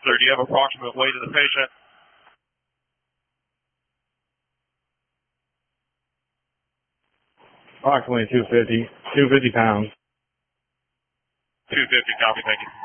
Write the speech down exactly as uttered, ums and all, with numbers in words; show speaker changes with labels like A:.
A: Sir, do you have approximate weight of the patient?
B: Approximately two fifty, two fifty pounds.
A: two fifty, copy, thank you.